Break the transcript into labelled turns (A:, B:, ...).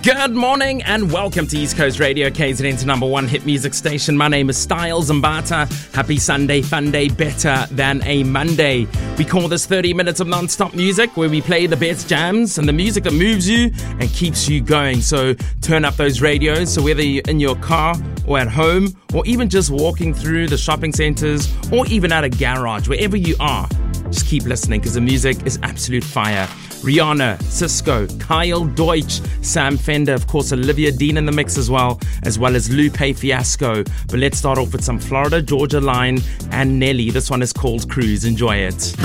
A: Good morning and welcome to East Coast Radio, KZN's number one hit music station. My name is Styles Mbata. Happy Sunday, fun day, better than a Monday. We call this 30 minutes of non-stop music where we play the best jams and the music that moves you and keeps you going. So turn up those radios. So whether you're in your car or at home or even just walking through the shopping centers or even at a garage, wherever you are, just keep listening because the music is absolute fire. Rihanna, Cisco, Kyle Deutsch, Sam Fender, of course Olivia Dean in the mix as well as Lupe Fiasco. But let's start off with some Florida Georgia Line and Nelly. This one is called Cruise. Enjoy it.